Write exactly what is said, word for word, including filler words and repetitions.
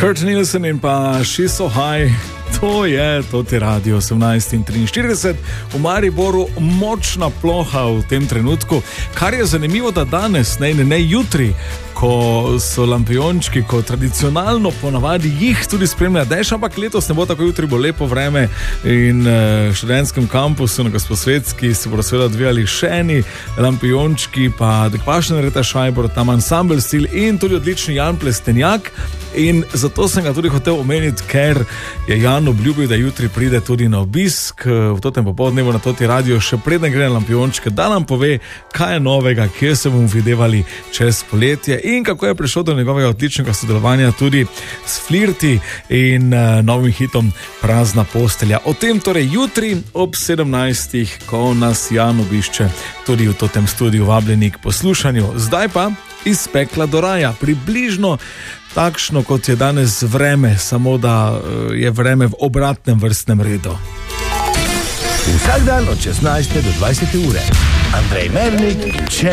Kurt Nielsen in pa She's So High. To je, to je radio osemnajst in triinštirideset, v Mariboru močna ploha v tem trenutku, kar je zanimivo, da danes, ne, ne, ne jutri, ko so lampiončki, ko tradicionalno ponavadi jih tudi spremlja dež, ampak letos ne bo tako, jutri bo lepo vreme in v študentskem kampusu na Gosposvetski se bodo seveda odvijali še eni lampiončki, pa Dekpašen Reta Šajbor, tam ansambel stil in tudi odlični Jan Plestenjak. In zato sem ga tudi hotel omeniti, ker je Jan obljubil, da jutri pride tudi na obisk v totem popoldnevu na Toti radio, še preden gre na lampiončke, da nam pove, kaj je novega, kje se bomo videvali čez poletje in kako je prišlo do njegovega odličnega sodelovanja tudi s Flirti in uh, novim hitom Prazna postelja. O tem torej jutri ob sedemnajstih, ko nas Jan obišče tudi v totem studiu, vabljeni k poslušanju. Zdaj pa iz pekla do raja, približno takšno, kot je danes vreme, samo da je vreme v obratnem vrstnem redu. Vsak dan od šestnajste do dvajsete ure. Andrej Mernik, če